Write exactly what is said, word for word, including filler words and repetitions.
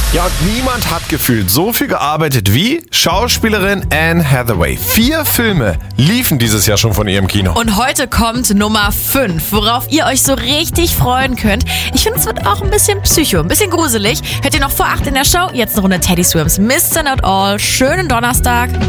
Ja, und niemand hat gefühlt so viel gearbeitet wie Schauspielerin Anne Hathaway. Vier Filme liefen dieses Jahr schon von ihr im Kino. Und heute kommt Nummer fünf, worauf ihr euch so richtig freuen könnt. Ich finde, es wird auch ein bisschen psycho, ein bisschen gruselig. Hört ihr noch vor acht in der Show? Jetzt eine Runde Teddy Swims Mister Not All. Schönen Donnerstag.